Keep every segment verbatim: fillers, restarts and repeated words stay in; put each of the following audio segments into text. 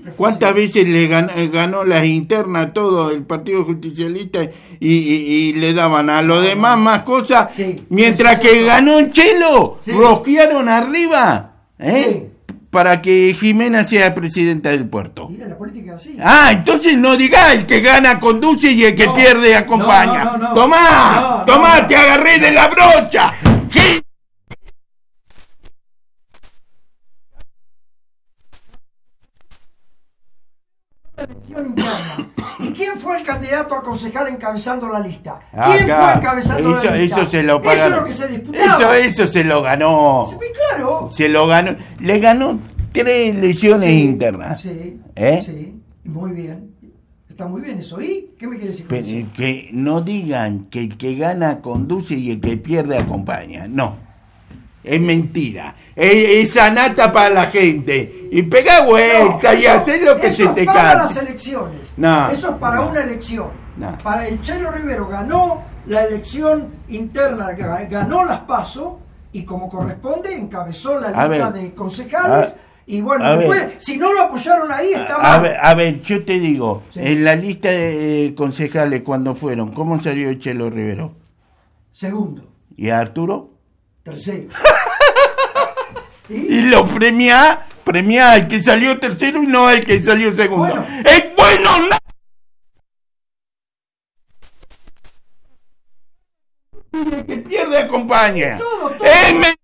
¿Cuántas veces le ganó, ganó las internas todo el Partido Justicialista y, y, y le daban a los demás más cosas? Sí, mientras que cierto. ganó Chelo, Sí. rosquearon arriba, ¿eh? Sí. Para que Jimena sea presidenta del puerto. Mira, la política es así. Ah, entonces no diga el que gana conduce y el que No, pierde acompaña. no, no, no, no. Tomá, No, no, tomá, no. te agarré de la brocha. ¿Qué? Elección interna. ¿Y quién fue el candidato a concejal encabezando la lista? Ah, ¿Quién acá. fue encabezando Eso- la lista? eso se lo Eso pagaron. es lo que se disputaba. Eso, eso se lo ganó. Sí, claro. Se lo ganó. Le ganó tres elecciones Sí, internas. Sí, ¿Eh? sí, muy bien. Está muy bien eso. ¿Y qué me quiere decir con Pero eso? que no digan que el que gana conduce y el que pierde acompaña. No. Es mentira. Es, es anata para la gente. Y pega vuelta No, y eso- hacer lo que eso se te es para las cante. elecciones. No, Eso es para no. una elección. No. Para el Chelo Rivero ganó la elección interna, ga- ganó las PASO y como corresponde encabezó la A lista ver. de concejales. A- y bueno, a después, ver. si no lo apoyaron ahí, está A mal. ver, a ver, yo te digo, Sí. en la lista de eh, concejales cuando fueron, ¿cómo salió Chelo Rivero? Segundo, ¿Y a Arturo? tercero. ¿Y? Y lo premia, premia al que salió tercero y no al que salió segundo. Bueno. ¡Es bueno! No. Y el que pierde acompaña. Todo, todo. ¡Es me-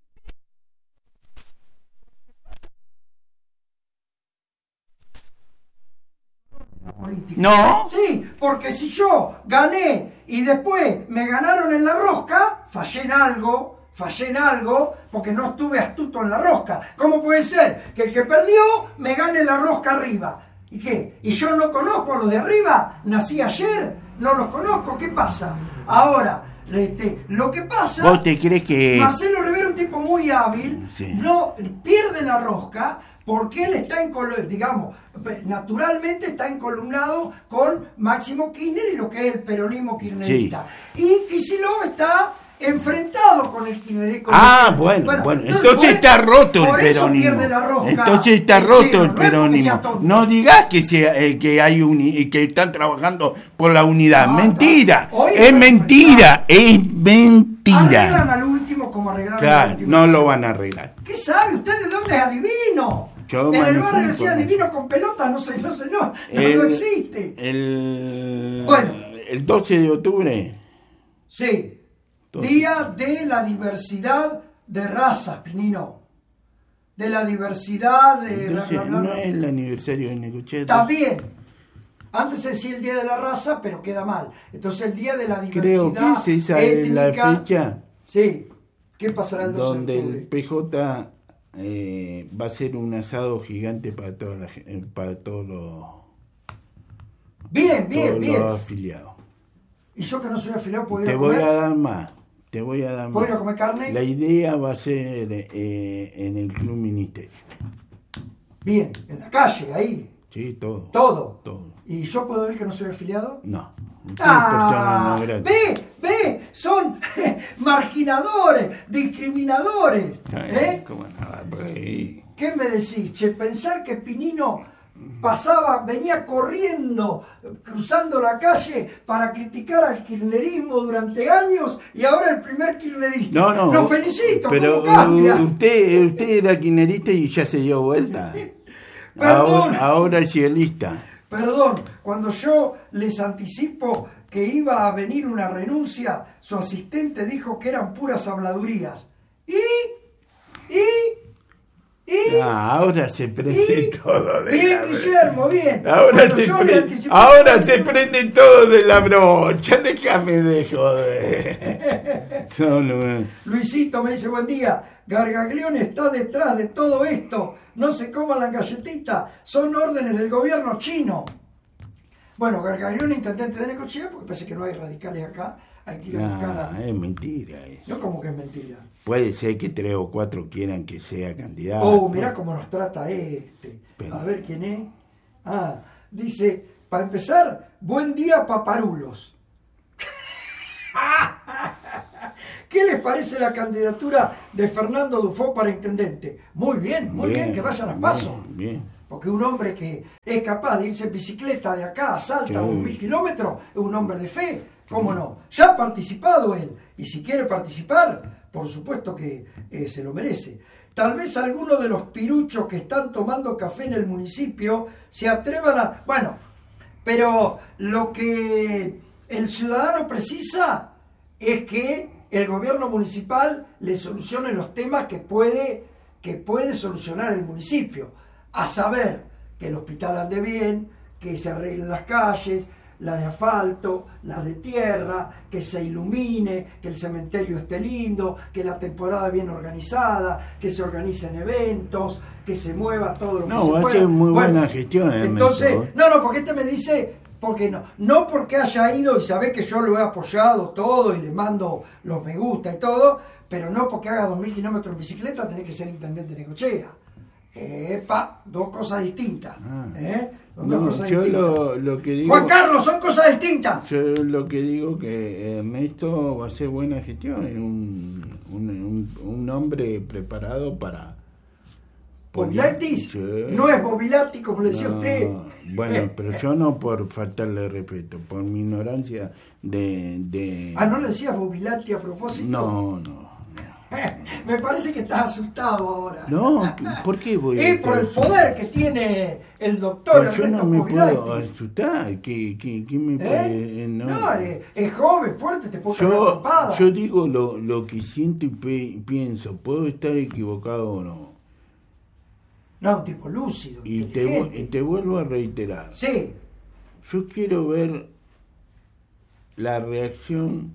Política. No. Sí, porque si yo gané y después me ganaron en la rosca, fallé en algo, fallé en algo, porque no estuve astuto en la rosca. ¿Cómo puede ser que el que perdió me gane la rosca arriba? ¿Y qué? ¿Y yo no conozco a los de arriba? ¿Nací ayer? ¿No los conozco? ¿Qué pasa? Ahora, este, lo que pasa... ¿Vos te crees que...? Marcelo Rivero, un tipo muy hábil, Sí. no pierde la rosca porque él está en digamos, naturalmente está encolumnado con Máximo Kirchner y lo que es el peronismo kirchnerista. Y Kicillof está enfrentado con el kirchnerismo. Ah, bueno, bueno, entonces por- está roto el por eso peronismo. pierde la rosca Entonces está el roto chino, el no es porque sea peronismo. tonto. No digas que sea, eh, que hay uni, que están trabajando por la unidad. No, mentira. no. Hoy Es está mentira, es mentira. Arreglan al último como arreglaron al Claro, último. no lo van a arreglar. ¿Qué sabe usted de dónde es adivino? Yo en el manejo barrio decía información. adivino con pelota, no sé, no sé, no, no, El- no existe. El, Bueno. el doce de octubre. Sí, Entonces- Día de la diversidad de razas, Pinino. De la diversidad de... bla, Entonces, bla, bla, no bla. es el aniversario de Necochea. También. Antes se decía el Día de la Raza, pero queda mal. Entonces el Día de la Creo diversidad que esa es la étnica- fecha Sí. ¿Qué pasará el doce donde de el octubre? P J eh, va a ser un asado gigante para toda la, gen- eh, para todos los, Bien, bien, todos bien. los afiliados. Y yo que no soy afiliado, ¿puedo ir Te a voy comer? a dar más. Te voy a dar ¿Puedo ir a más. comer carne? La idea va a ser eh, en el Club Ministerio. Bien, en la calle, ahí. Sí, todo. Todo. Todo. ¿Y yo puedo ir que no soy afiliado? No. Usted es persona Ah, no grata. ve, ve, son marginadores, discriminadores. Ay, ¿eh? ¿cómo no va por ahí? ¿Qué me decís? Che, pensar que Pinino pasaba, venía corriendo, cruzando la calle para criticar al kirchnerismo durante años y ahora el primer kirchnerista. No, no. Lo felicito, pero ¿cómo cambia? usted, usted era kirchnerista y ya se dio vuelta. Perdón. Ahora, ahora es cielista. Perdón, cuando yo les anticipo que iba a venir una renuncia, su asistente dijo que eran puras habladurías. Y, y, y... Ah, ahora se prende y- todo de bien, la Guillermo, bien. Ahora, Cuando se, yo pre- le anticipé- ahora se prende todo de la brocha. Déjame de joder. Solo, Luisito me dice, buen día, Gargaglione está detrás de todo esto. No se coman la galletita, son órdenes del gobierno chino. Bueno, Gargaglione, intendente de Necochea, porque parece que no hay radicales acá, hay que ir a buscar nah, a... es mentira eso. No, como que es mentira. Puede ser que tres o cuatro quieran que sea candidato. Oh, mirá cómo nos trata este. Pero- A ver quién es. Ah, dice, para empezar, buen día, paparulos. ¿Qué les parece la candidatura de Fernando Dufo para intendente? Muy bien, muy bien, que vayan a paso. Bien, bien. Porque un hombre que es capaz de irse en bicicleta de acá a Salta, sí, a un mil kilómetros, es un hombre de fe. ¿Cómo no? Ya ha participado él. Y si quiere participar, por supuesto que eh, se lo merece. Tal vez algunos de los piruchos que están tomando café en el municipio se atrevan a... Bueno, pero lo que el ciudadano precisa es que el gobierno municipal le solucione los temas que puede, que puede solucionar el municipio. A saber, que el hospital ande bien, que se arreglen las calles, las de asfalto, las de tierra, que se ilumine, que el cementerio esté lindo, que la temporada bien organizada, que se organicen eventos, que se mueva todo lo que no, se pueda. No, hace muy bueno, buena gestión. Entonces, Ernesto. no, no, porque este me dice, porque no, no porque haya ido y sabe que yo lo he apoyado todo y le mando los me gusta y todo, pero no porque haga dos mil kilómetros en bicicleta tenés que ser intendente de Necochea. Epa, dos cosas distintas. Ah, ¿eh? Son no, dos cosas yo distintas. Lo, lo que digo, Juan Carlos, son cosas distintas. Yo lo que digo que Ernesto va a hacer buena gestión, es un, un, un, un hombre preparado para... ¿Bobilatis? Sí. No es Bobilati, como decía no, usted. Bueno, pero yo no por faltarle respeto, por mi ignorancia de... de... Ah, ¿no le decías Bobilati a propósito? No, no. Me parece que estás asustado ahora. No, ¿por qué voy a Es por el poder que tiene el doctor Ernesto Yo no me Bobilati. puedo asustar. ¿Qué, qué, qué me ¿Eh? puede...? No, no es, es joven, fuerte, te puedo yo, cagar trompada. Yo digo lo, lo que siento y pe, pienso. Puedo estar equivocado o no. No, un tipo lúcido, y te, y te vuelvo a reiterar. Sí. Yo quiero ver la reacción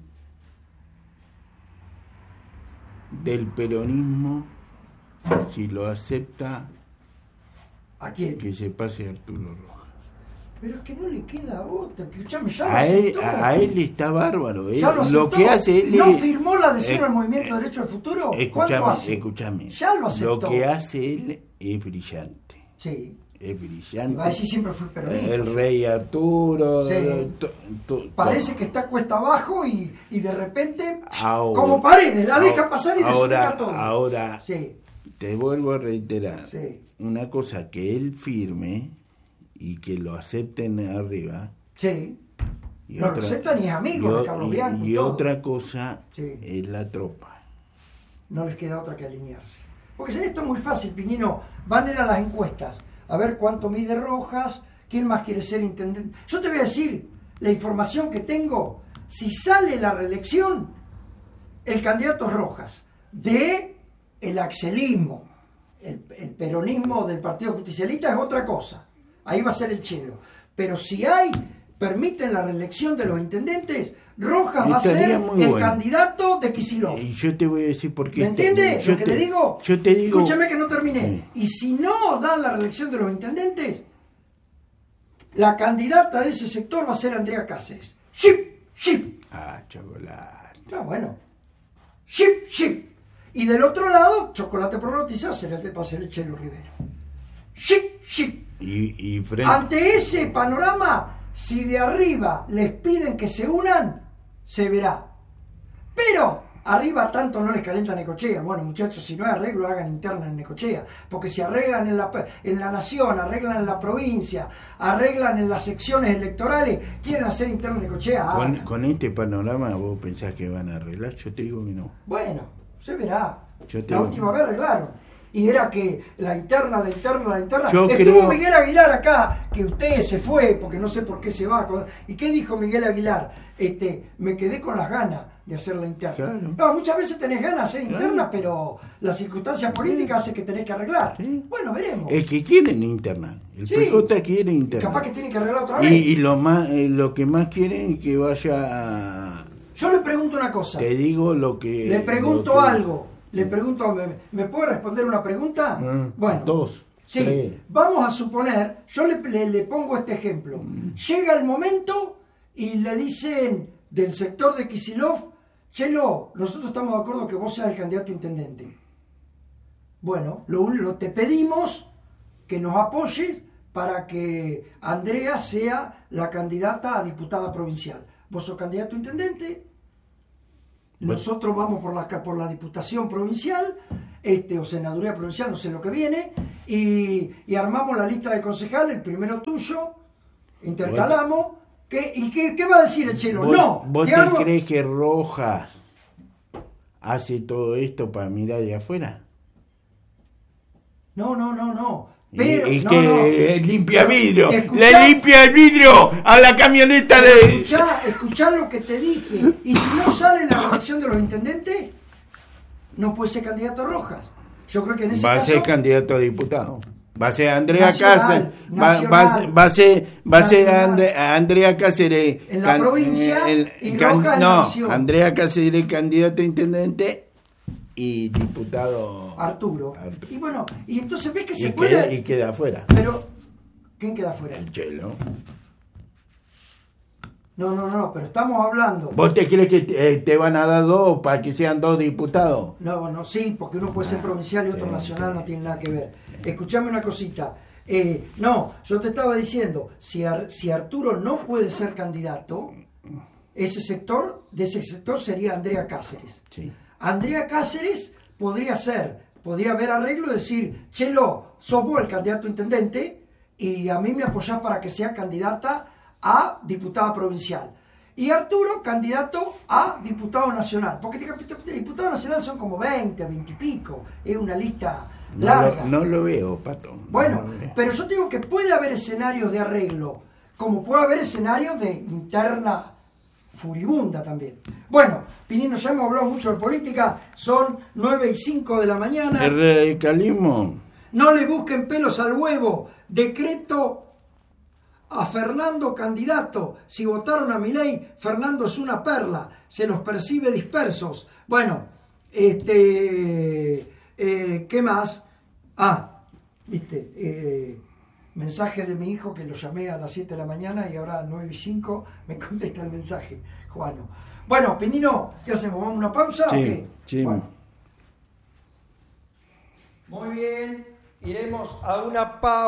del peronismo si lo acepta. ¿A quién? Que se pase Arturo Rojas. Pero es que no le queda otra. Escuchame, ya lo a, él, aceptó. a, a él está bárbaro. Él, ya lo, lo que hace él ¿No es, firmó la adhesión eh, al Movimiento eh, Derecho al Futuro? Escúchame, ¿Cuánto hace? escúchame. Ya lo aceptó. Lo que hace él es brillante. Sí. Es brillante. Y va a decir siempre fui peronista. El rey Arturo. Sí. To, to, Parece to. que está cuesta abajo y, y de repente, ahora, como Paredes, la deja pasar y ahora, desubica todo. Ahora, sí. te vuelvo a reiterar. Sí. Una cosa que él firme y que lo acepten arriba. Sí. Y no otra, lo aceptan ni es amigo y, de Carlos y, Bianco. Y, y otra cosa sí. es la tropa. No les queda otra que alinearse. Porque esto es muy fácil, Pinino. Van a ir a las encuestas. A ver cuánto mide Rojas, quién más quiere ser intendente. Yo te voy a decir la información que tengo. Si sale la reelección, el candidato es Rojas, de el axelismo, el, el peronismo del Partido Justicialista es otra cosa. Ahí va a ser el chelo. Pero si hay, permiten la reelección de los intendentes, Rojas va a ser el bueno. candidato de Kicillof. Y yo te voy a decir por qué. ¿Me entiendes lo que te, le digo? Yo te digo. Escúchame que no terminé. Sí. Y si no dan la reelección de los intendentes, la candidata de ese sector va a ser Andrea Cáceres. Ship, ship. Ah, chocolate. Ah, bueno. Ship, ship. Y del otro lado, chocolate por noticias, va a ser el Chelo Rivera. Ship, ship. Y, y frente... Ante ese panorama, si de arriba les piden que se unan, se verá. Pero arriba tanto no les calienta Necochea. Bueno, muchachos, si no hay arreglo, hagan interna en Necochea. Porque si arreglan en la, en la nación, arreglan en la provincia, arreglan en las secciones electorales, quieren hacer interna en Necochea. Con, con este panorama, ¿vos pensás que van a arreglar? Yo te digo que no. Bueno, se verá. Yo te la digo... última vez arreglaron. Y era que la interna, la interna, la interna. Yo Estuvo creo... Miguel Aguilar acá, que usted se fue, porque no sé por qué se va. ¿Y qué dijo Miguel Aguilar? Este, me quedé con las ganas de hacer la interna. Claro. No, muchas veces tenés ganas de hacer claro. interna, pero las circunstancias políticas hacen que tenés que arreglar. Sí. Bueno, veremos. Es que quieren interna. El sí. P J quiere interna. Capaz que tienen que arreglar otra vez. Y, y lo, más, eh, lo que más quieren es que vaya a... Yo le pregunto una cosa. Te digo lo que... Le pregunto que... algo. Le pregunto, ¿me, ¿me puede responder una pregunta? Mm, bueno, dos, sí, tres. Vamos a suponer, yo le, le, le pongo este ejemplo. Mm. Llega el momento y le dicen del sector de Kicillof, Chelo, nosotros estamos de acuerdo que vos seas el candidato a intendente. Bueno, lo, lo te pedimos que nos apoyes para que Andrea sea la candidata a diputada provincial. Vos sos candidato a intendente. Nosotros vamos por la, por la Diputación Provincial, este, o senaduría provincial, no sé lo que viene, y, y armamos la lista de concejales, el primero tuyo, intercalamos, ¿qué, ¿y qué, qué va a decir el Chelo? ¿Vos, No, ¿Vos te, te hago... crees que Rojas hace todo esto para mirar de afuera? No, no, no, no. Pero, y no, que no. limpia vidrio, Escuchá, le limpia el vidrio a la camioneta de... Escuchá, escuchá lo que te dije. Y si no sale en la elección de los intendentes, no puede ser candidato Rojas. Yo creo que en ese va caso... a ser candidato a diputado. Va a ser Andrea Nacional, Cáceres. Va, nacional, va, va a ser, va a ser nacional. Andre- Andrea Cáceres. En la provincia el- y can- Rojas en la no, nación. Andrea Cáceres candidato a intendente y diputado Arturo. Arturo. Y bueno, y entonces ves que Y se queda, puede... y queda afuera. Pero, ¿quién queda afuera? El Chelo. No, no, no, pero estamos hablando... ¿Vos te crees que te, eh, te van a dar dos para que sean dos diputados? No, no, sí, porque uno puede ser Ah, provincial y otro sí, nacional, sí. no tiene nada que ver. Escuchame una cosita. Eh, no, yo te estaba diciendo, si, Ar- si Arturo no puede ser candidato, ese sector, de ese sector sería Andrea Cáceres. Sí. Andrea Cáceres podría ser, podría haber arreglo y decir, Chelo, sos vos el candidato a intendente y a mí me apoyás para que sea candidata a diputada provincial. Y Arturo, candidato a diputado nacional. Porque diputado nacional son como veinte, veinte y pico. Es una lista No larga. lo, no lo veo, Pato. Bueno, No lo veo. pero yo te digo que puede haber escenarios de arreglo, como puede haber escenarios de interna furibunda también. Bueno, Pinino, ya hemos hablado mucho de política, son nueve y cinco de la mañana. El radicalismo. No le busquen pelos al huevo. Decreto a Fernando candidato. Si votaron a Milei, Fernando es una perla. Se los percibe dispersos. Bueno, este, eh, ¿qué más? Ah, viste, eh, mensaje de mi hijo que lo llamé a las siete de la mañana y ahora a nueve y cinco me contesta el mensaje, Juano. Bueno, Pinino, ¿qué hacemos? ¿Vamos a una pausa Sí, o qué? sí. Bueno. Muy bien, iremos a una pausa.